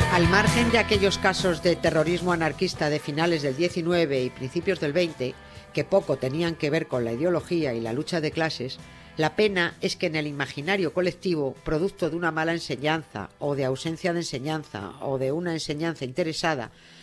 Al margen de aquellos casos de terrorismo anarquista de finales del 19 y principios del 20, que poco tenían que ver con la ideología y la lucha de clases, la pena es que en el imaginario colectivo, producto de una mala enseñanza o de ausencia de enseñanza o de una enseñanza interesada,